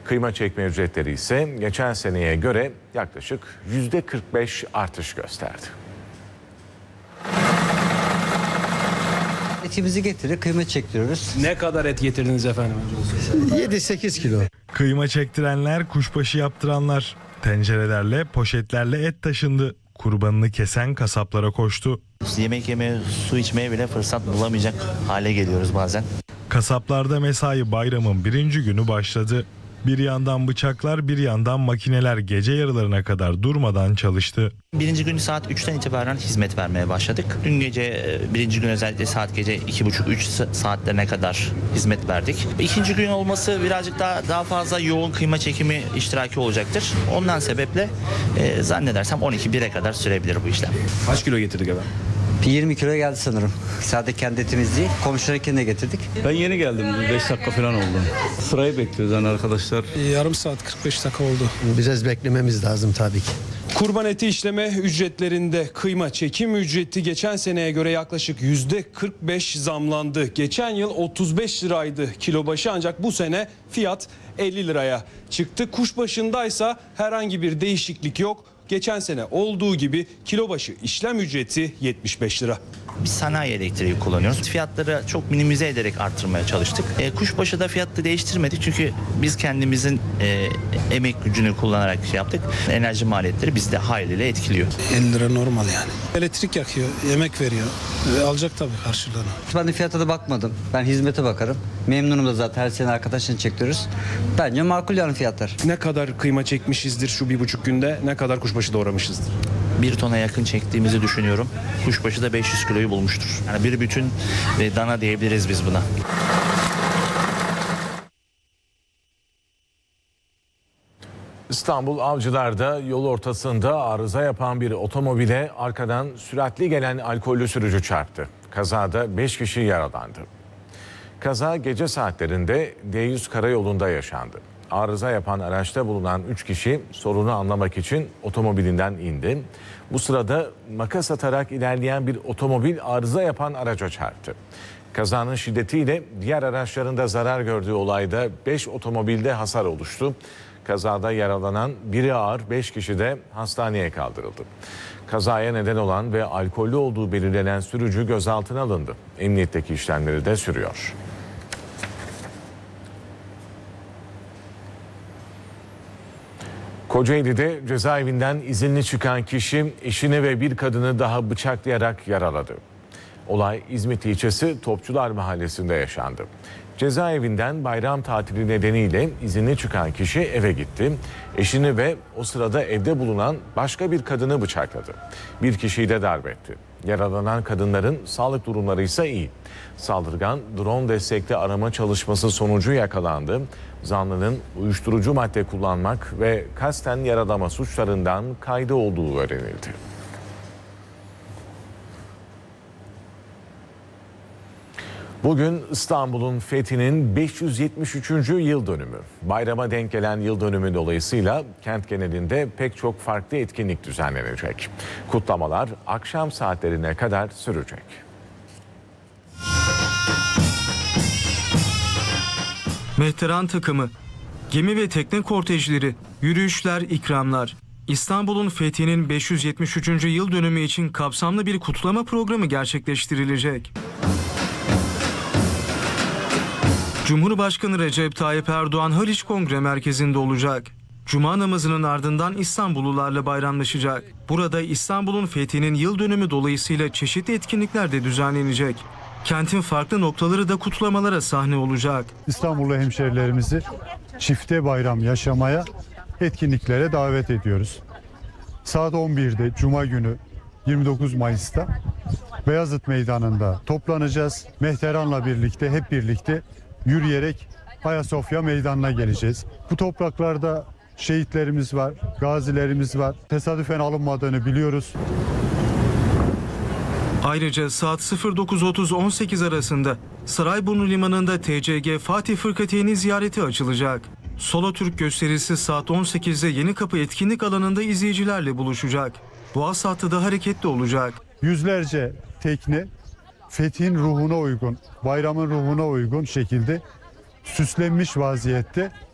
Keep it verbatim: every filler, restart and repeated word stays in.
Kıyma çekme ücretleri ise geçen seneye göre yaklaşık yüzde kırk beş artış gösterdi. Etimizi getirip kıyma çektiriyoruz. Ne kadar et getirdiniz efendim? yedi sekiz kilo. Kıyma çektirenler, kuşbaşı yaptıranlar, tencerelerle, poşetlerle et taşındı. Kurbanını kesen kasaplara koştu. Yemek yemeye, su içmeye bile fırsat bulamayacak hale geliyoruz bazen. Kasaplarda mesai bayramın birinci günü başladı. Bir yandan bıçaklar, bir yandan makineler gece yarılarına kadar durmadan çalıştı. Birinci gün saat üçten itibaren hizmet vermeye başladık. Dün gece, birinci gün özellikle saat gece iki buçuk üç saatlerine kadar hizmet verdik. İkinci gün olması birazcık daha daha fazla yoğun kıyma çekimi iştiraki olacaktır. Ondan sebeple e, zannedersem on iki bire kadar sürebilir bu işlem. Kaç kilo getirdik efendim? yirmi kilo geldi sanırım. Sadece kendi etimiz değil, komşularınkini de getirdik. Ben yeni geldim. beş dakika falan oldu. Sırayı bekliyoruz yani arkadaşlar. Yarım saat kırk beş dakika oldu. Biraz beklememiz lazım tabii ki. Kurban eti işleme ücretlerinde kıyma çekim ücreti geçen seneye göre yaklaşık yüzde kırk beş zamlandı. Geçen yıl otuz beş liraydı kilo başı, ancak bu sene fiyat elli liraya çıktı. Kuşbaşındaysa herhangi bir değişiklik yok. Geçen sene olduğu gibi kilo başı işlem ücreti yetmiş beş lira. Biz sanayi elektriği kullanıyoruz. Fiyatları çok minimize ederek arttırmaya çalıştık. E, kuşbaşı da fiyatı değiştirmedik çünkü biz kendimizin e, emek gücünü kullanarak şey yaptık. Enerji maliyetleri bizde haliyle etkiliyor. elli lira normal yani. Elektrik yakıyor, yemek veriyor. Ve alacak tabii karşılığını. Ben de fiyata da bakmadım. Ben hizmete bakarım. Memnunum da zaten, her sene arkadaşını çektiriyoruz. Bence makul yani fiyatlar. Ne kadar kıyma çekmişizdir şu bir buçuk günde, ne kadar kuşbaşı doğramışızdır? Bir tona yakın çektiğimizi düşünüyorum. Kuşbaşı da beş yüz kiloyu bulmuştur. Yani bir bütün e, dana diyebiliriz biz buna. İstanbul Avcılar'da yol ortasında arıza yapan bir otomobile arkadan süratli gelen alkollü sürücü çarptı. Kazada beş kişi yaralandı. Kaza gece saatlerinde D yüz karayolunda yaşandı. Arıza yapan araçta bulunan üç kişi sorunu anlamak için otomobilinden indi. Bu sırada makas atarak ilerleyen bir otomobil arıza yapan araca çarptı. Kazanın şiddetiyle diğer araçların da zarar gördüğü olayda beş otomobilde hasar oluştu. Kazada yaralanan biri ağır, beş kişi de hastaneye kaldırıldı. Kazaya neden olan ve alkollü olduğu belirlenen sürücü gözaltına alındı. Emniyetteki işlemleri de sürüyor. Kocaeli'de cezaevinden izinli çıkan kişi eşini ve bir kadını daha bıçaklayarak yaraladı. Olay İzmit ilçesi Topçular Mahallesi'nde yaşandı. Cezaevinden bayram tatili nedeniyle izinli çıkan kişi eve gitti. Eşini ve o sırada evde bulunan başka bir kadını bıçakladı. Bir kişiyi de darp etti. Yaralanan kadınların sağlık durumları ise iyi. Saldırgan drone destekli arama çalışması sonucu yakalandı. Zanlının uyuşturucu madde kullanmak ve kasten yaralama suçlarından kaydı olduğu öğrenildi. Bugün İstanbul'un fethinin beş yüz yetmiş üçüncü yıl dönümü. Bayrama denk gelen yıl dönümü dolayısıyla kent genelinde pek çok farklı etkinlik düzenlenecek. Kutlamalar akşam saatlerine kadar sürecek. Mehteran takımı, gemi ve tekne kortejleri, yürüyüşler, ikramlar. İstanbul'un fethinin beş yüz yetmiş üçüncü yıl dönümü için kapsamlı bir kutlama programı gerçekleştirilecek. Cumhurbaşkanı Recep Tayyip Erdoğan Haliç Kongre Merkezi'nde olacak. Cuma namazının ardından İstanbullularla bayramlaşacak. Burada İstanbul'un fethinin yıl dönümü dolayısıyla çeşitli etkinlikler de düzenlenecek. Kentin farklı noktaları da kutlamalara sahne olacak. İstanbullu hemşehrilerimizi çifte bayram yaşamaya, etkinliklere davet ediyoruz. Saat on birde Cuma günü yirmi dokuz Mayıs'ta Beyazıt Meydanı'nda toplanacağız. Mehteran'la birlikte, hep birlikte yürüyerek Ayasofya Meydanı'na geleceğiz. Bu topraklarda şehitlerimiz var, gazilerimiz var. Tesadüfen alınmadığını biliyoruz. Ayrıca saat sıfır dokuz otuz on sekiz arasında Sarayburnu Limanı'nda T C G Fatih Fırkateyni ziyareti açılacak. Solo Türk gösterisi saat on sekizde Yenikapı etkinlik alanında izleyicilerle buluşacak. Boğaz hattı da hareketli olacak. Yüzlerce tekne fethin ruhuna uygun, bayramın ruhuna uygun şekilde süslenmiş vaziyette